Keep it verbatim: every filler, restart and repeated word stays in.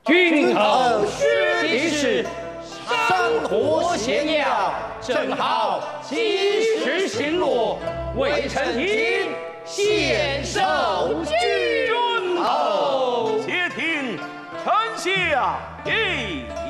君后须是山河险要，正好及时行乐，为臣听献首君后。 且听臣下议。